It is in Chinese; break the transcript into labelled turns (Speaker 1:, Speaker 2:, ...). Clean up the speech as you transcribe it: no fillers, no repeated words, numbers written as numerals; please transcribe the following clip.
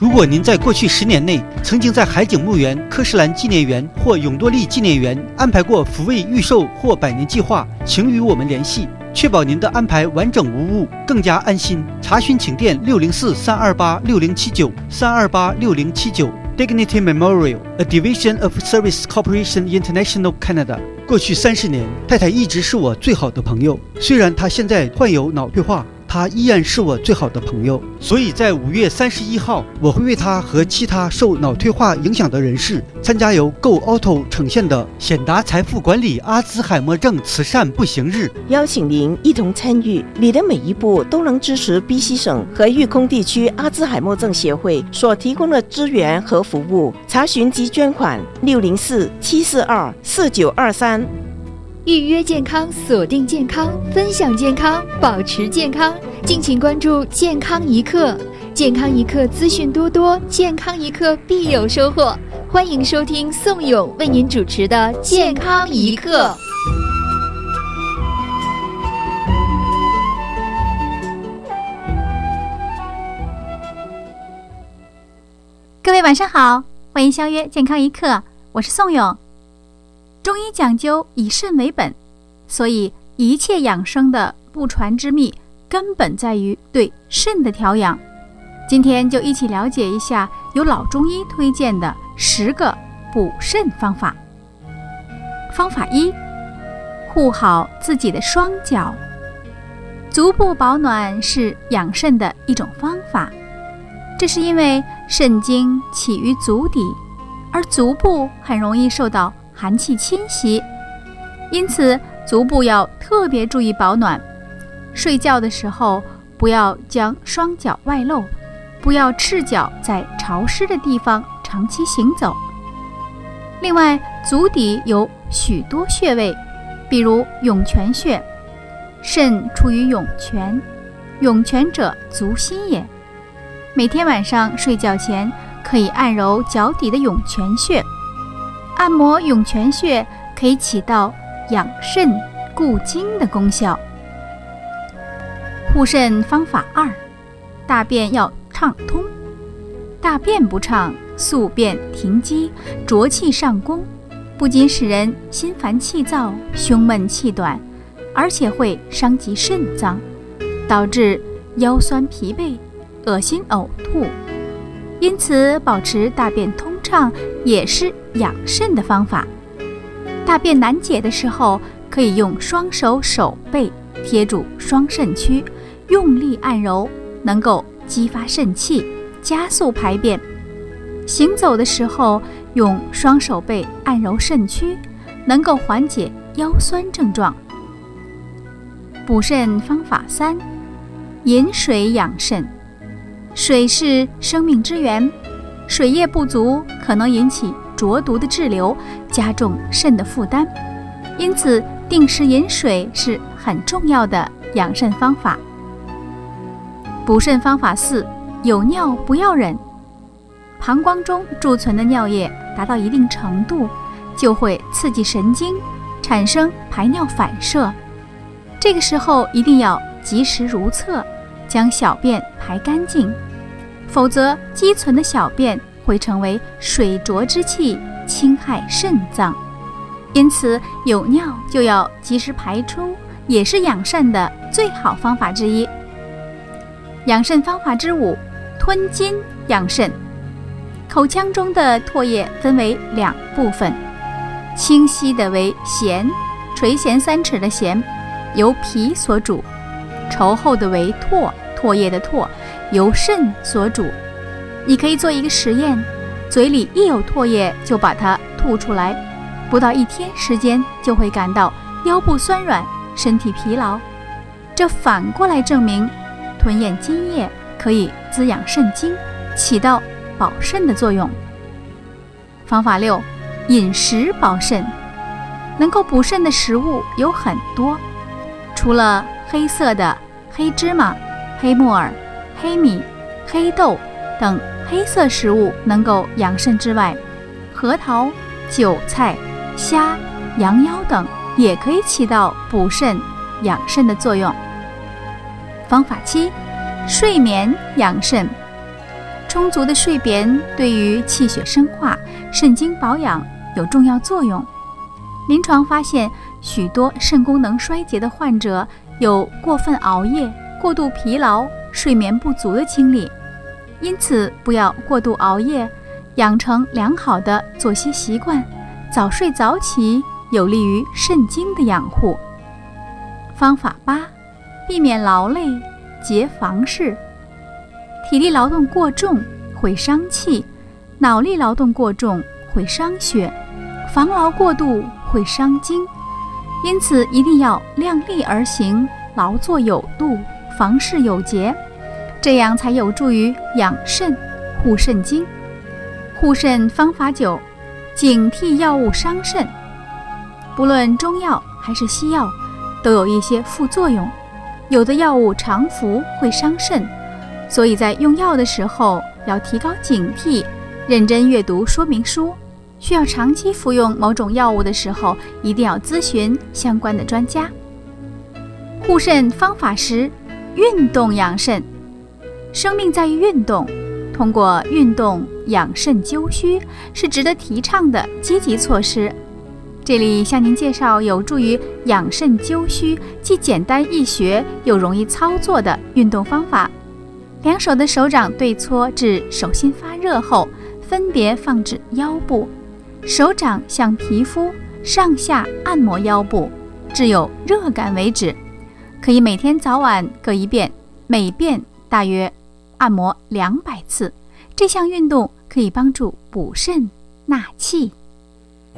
Speaker 1: 如果您在过去10年内曾经在海景墓园、科士兰纪念园或永多利纪念园安排过抚慰预售或100年计划，请与我们联系，确保您的安排完整无误，更加安心。查询请电604-328-6079 328-6079。Dignity Memorial, a division of Service Corporation International Canada。过去30年，太太一直是我最好的朋友，虽然她现在患有脑退化。他依然是我最好的朋友，所以在5月31号，我会为他和其他受脑退化影响的人士参加由 Go Auto 呈现的显达财富管理阿兹海默症慈善步行日，
Speaker 2: 邀请您一同参与，你的每一步都能支持 BC 省和育空地区阿兹海默症协会所提供的资源和服务。查询及捐款604-742-4923。
Speaker 3: 预约健康，锁定健康，分享健康，保持健康。敬请关注健康一刻，健康一刻资讯多多，健康一刻必有收获。欢迎收听宋勇为您主持的健康一刻。
Speaker 4: 各位晚上好，欢迎相约健康一刻，我是宋勇。中医讲究以肾为本，所以一切养生的不传之秘根本在于对肾的调养。今天就一起了解一下由老中医推荐的10个补肾方法。方法1，护好自己的双脚。足部保暖是养肾的一种方法，这是因为肾经起于足底，而足部很容易受到寒气侵袭，因此足部要特别注意保暖。睡觉的时候不要将双脚外露，不要赤脚在潮湿的地方长期行走。另外，足底有许多穴位，比如涌泉穴，肾出于涌泉，涌泉者足心也。每天晚上睡觉前可以按揉脚底的涌泉穴，按摩涌泉穴可以起到养肾固精的功效。护肾方法2，大便要畅通。大便不畅，宿便停积，浊气上攻，不仅使人心烦气躁、胸闷气短，而且会伤及肾脏，导致腰酸疲惫、恶心呕吐。因此保持大便通畅也是养肾的方法。大便难解的时候，可以用双手手背贴住双肾区，用力按揉，能够激发肾气，加速排便。行走的时候用双手背按揉肾区，能够缓解腰酸症状。补肾方法3，饮水养肾。水是生命之源，水液不足可能引起浊毒的滞留，加重肾的负担，因此定时饮水是很重要的养肾方法。补肾方法4，有尿不要忍。膀胱中贮存的尿液达到一定程度，就会刺激神经，产生排尿反射。这个时候一定要及时如厕，将小便排干净，否则积存的小便会成为水浊之气，侵害肾脏。因此有尿就要及时排出，也是养肾的最好方法之一。养肾方法之5，吞金养肾。口腔中的唾液分为2部分，清晰的为涎，垂涎3尺的涎，由脾所主；稠厚的为唾，唾液的唾，由肾所主。你可以做一个实验，嘴里一有唾液就把它吐出来，不到1天时间就会感到腰部酸软，身体疲劳。这反过来证明吞咽津液可以滋养肾精，起到保肾的作用。方法6，饮食保肾。能够补肾的食物有很多，除了黑色的黑芝麻、黑木耳、黑米、黑豆等黑色食物能够养肾之外，核桃、韭菜、虾、羊腰等也可以起到补肾养肾的作用。方法7，睡眠养肾。 充足的睡眠对于气血生化、肾精保养有重要作用。临床发现，许多肾功能衰竭的患者有过分熬夜、过度疲劳、睡眠不足的经历，因此不要过度熬夜，养成良好的作息习惯，早睡早起，有利于肾精的养护。方法8，避免劳累，节房事。体力劳动过重会伤气，脑力劳动过重会伤血，防劳过度会伤精，因此一定要量力而行，劳作有度，房事有节，这样才有助于养肾、护肾精。护肾方法9，警惕药物伤肾。不论中药还是西药，都有一些副作用，有的药物常服会伤肾，所以在用药的时候要提高警惕，认真阅读说明书。需要长期服用某种药物的时候，一定要咨询相关的专家。护肾方法10，运动养肾。生命在于运动，通过运动养肾灸虚是值得提倡的积极措施。这里向您介绍有助于养肾灸虚，既简单易学又容易操作的运动方法。两手的手掌对搓至手心发热后，分别放置腰部，手掌向皮肤上下按摩腰部，至有热感为止。可以每天早晚各一遍，每遍大约按摩200次。这项运动可以帮助补肾纳气。